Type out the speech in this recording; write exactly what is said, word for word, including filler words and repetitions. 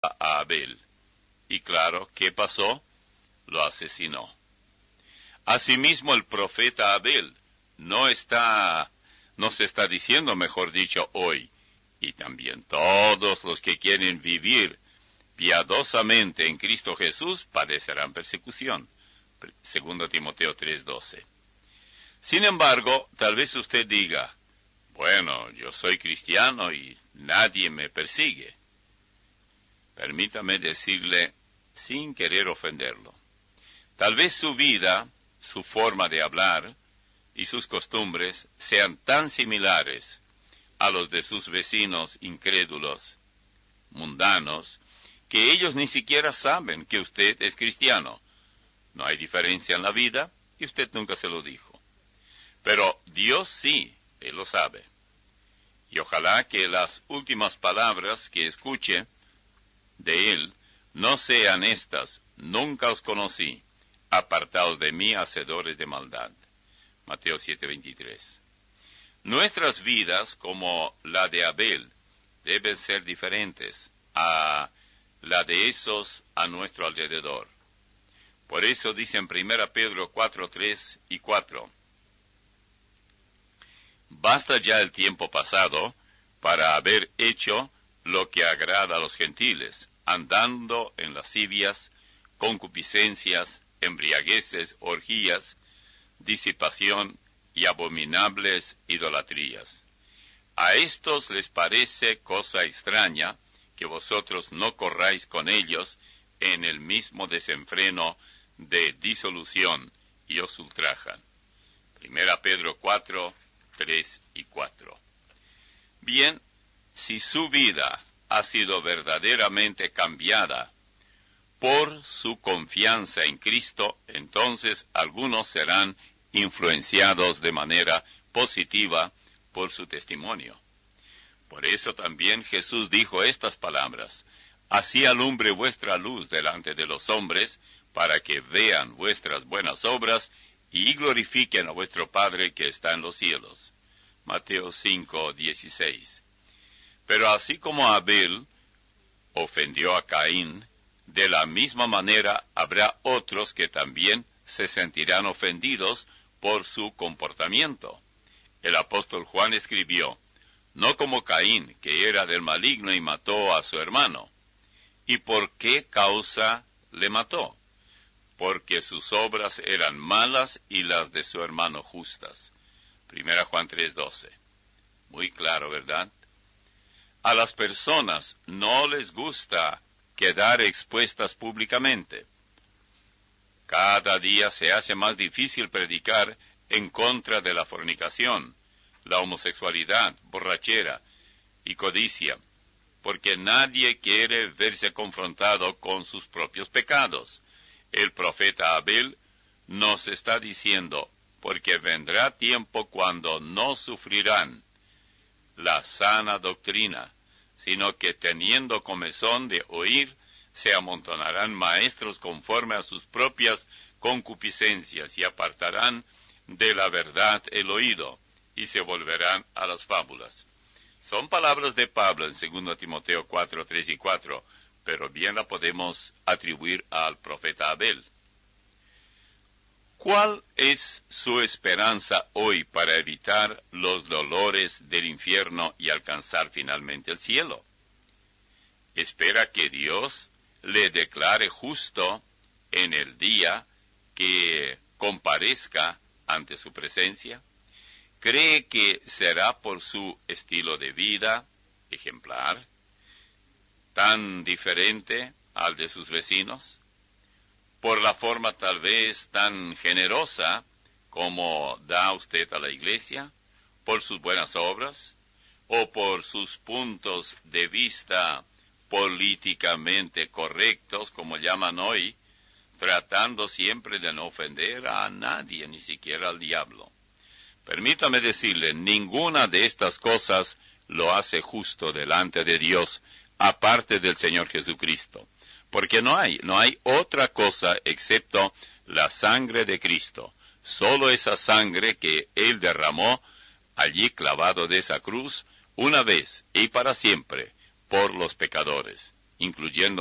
a Abel. Y claro, ¿qué pasó? Lo asesinó. Asimismo, el profeta Abel no está, nos está diciendo, mejor dicho, hoy, y también todos los que quieren vivir piadosamente en Cristo Jesús padecerán persecución. Segundo Timoteo tres doce. Sin embargo, tal vez usted diga, bueno, yo soy cristiano y nadie me persigue. Permítame decirle, sin querer ofenderlo, tal vez su vida, su forma de hablar y sus costumbres sean tan similares a los de sus vecinos incrédulos, mundanos, que ellos ni siquiera saben que usted es cristiano. No hay diferencia en la vida y usted nunca se lo dijo. Pero Dios sí, Él lo sabe. Y ojalá que las últimas palabras que escuche de Él no sean estas: nunca os conocí, apartaos de mí, hacedores de maldad. Mateo siete veintitrés. Nuestras vidas, como la de Abel, deben ser diferentes a la de esos a nuestro alrededor. Por eso dice en primera Pedro cuatro tres y cuatro, basta ya el tiempo pasado para haber hecho lo que agrada a los gentiles, andando en lascivias, concupiscencias, embriagueces, orgías, disipación y abominables idolatrías. A estos les parece cosa extraña que vosotros no corráis con ellos en el mismo desenfreno de disolución y os ultrajan. Primera Pedro cuatro, tres y cuatro. Bien, si su vida ha sido verdaderamente cambiada por su confianza en Cristo, entonces algunos serán influenciados de manera positiva por su testimonio. Por eso también Jesús dijo estas palabras: así alumbre vuestra luz delante de los hombres, para que vean vuestras buenas obras y glorifiquen a vuestro Padre que está en los cielos. Mateo cinco dieciséis. Pero así como Abel ofendió a Caín, de la misma manera habrá otros que también se sentirán ofendidos por su comportamiento. El apóstol Juan escribió: no como Caín, que era del maligno y mató a su hermano. ¿Y por qué causa le mató? Porque sus obras eran malas y las de su hermano justas. Primera Juan tres doce. Muy claro, ¿verdad? A las personas no les gusta quedar expuestas públicamente. Cada día se hace más difícil predicar en contra de la fornicación, la homosexualidad, borrachera y codicia, porque nadie quiere verse confrontado con sus propios pecados. El profeta Abel nos está diciendo, porque vendrá tiempo cuando no sufrirán la sana doctrina, sino que teniendo comezón de oír, se amontonarán maestros conforme a sus propias concupiscencias y apartarán de la verdad el oído y se volverán a las fábulas. Son palabras de Pablo en segundo Timoteo cuatro, tres y cuatro, pero bien la podemos atribuir al profeta Abel. ¿Cuál es su esperanza hoy para evitar los dolores del infierno y alcanzar finalmente el cielo? ¿Espera que Dios le declare justo en el día que comparezca ante su presencia? ¿Cree que será por su estilo de vida ejemplar, tan diferente al de sus vecinos? ¿Por la forma tal vez tan generosa como da usted a la iglesia? ¿Por sus buenas obras? ¿O por sus puntos de vista políticamente correctos, como llaman hoy, tratando siempre de no ofender a nadie, ni siquiera al diablo? Permítame decirle, ninguna de estas cosas lo hace justo delante de Dios, aparte del Señor Jesucristo. Porque no hay, no hay otra cosa excepto la sangre de Cristo. Solo esa sangre que Él derramó allí clavado de esa cruz, una vez y para siempre, por los pecadores. incluyendo